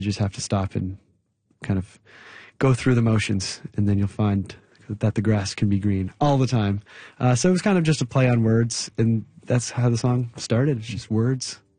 You just have to stop and kind of go through the motions, and then you'll find that the grass can be green all the time. So it was kind of just a play on words, and that's how the song started. It's just words